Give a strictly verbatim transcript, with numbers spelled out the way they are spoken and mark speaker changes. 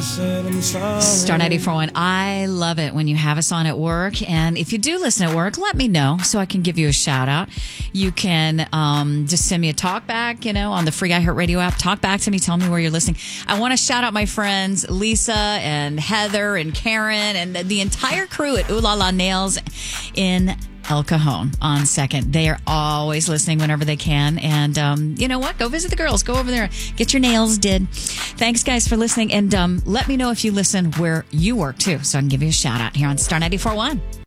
Speaker 1: Star ninety-four point one. I love it when you have us on at work. And if you do listen at work, let me know so I can give you a shout out. You can um, just send me a talk back, you know, on the free iHeartRadio app. Talk back to me. Tell me where you're listening. I want to shout out my friends Lisa and Heather and Karen and the, the entire crew at Ooh La La Nails in El Cajon on Second. They are always listening whenever they can. And um, you know what? Go visit the girls. Go over there. Get your nails did. Thanks, guys, for listening. And um, let me know if you listen where you work, too, so I can give you a shout out here on Star ninety-four point one.